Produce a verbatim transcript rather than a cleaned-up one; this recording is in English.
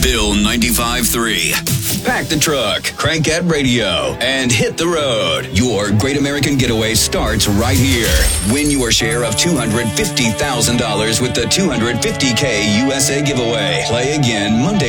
Bill ninety-five three. Pack the truck, crank that radio, and hit the road. Your Great American Getaway starts right here. Win your share of two hundred fifty thousand dollars with the two hundred fifty K U S A giveaway. Play again Monday.